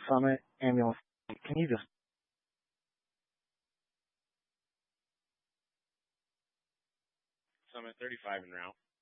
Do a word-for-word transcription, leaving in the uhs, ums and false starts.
Summit ambulance. Can you just Summit thirty-five en route.